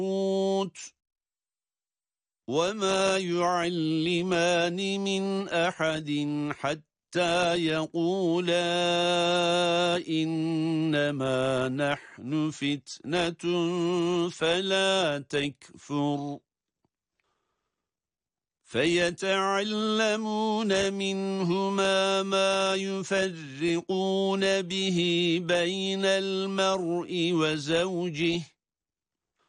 وما يعلمان من أحد حتى يقولا إنما نحن فتنة فلا تكفر فيتعلمون منهما ما يفرقون به بين المرء وزوجه